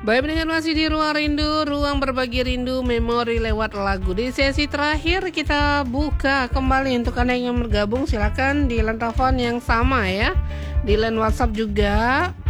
Baik pendengar, masih di Ruang Rindu, ruang berbagi rindu memori lewat lagu. Di sesi terakhir kita buka kembali untuk Anda yang bergabung, silakan di line telepon yang sama ya. Di line WhatsApp juga